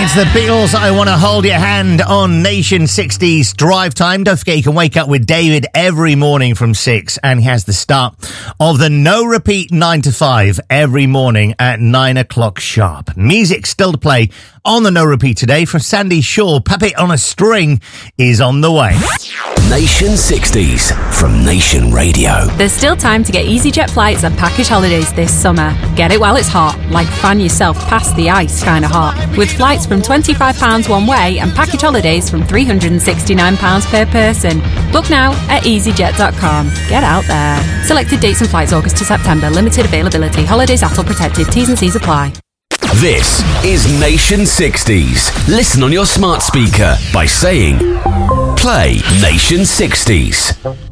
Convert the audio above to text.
It's the Beatles, I Want to Hold Your Hand on Nation 60s Drive Time. Don't forget you can wake up with David every morning from 6, and he has the start of the No Repeat 9 to 5 every morning at 9 o'clock sharp. Music still to play on the No Repeat today from Sandy Shaw. Puppet on a String is on the way. Nation 60s from Nation Radio. There's still time to get EasyJet flights and package holidays this summer. Get it while it's hot, like fan yourself past the ice kind of hot. With flights from £25 one way and package holidays from £369 per person. Book now at easyjet.com. Get out there. Selected dates and flights August to September. Limited availability. Holidays ATOL protected. T's and C's apply. This is Nation 60s. Listen on your smart speaker by saying, play Nation 60s.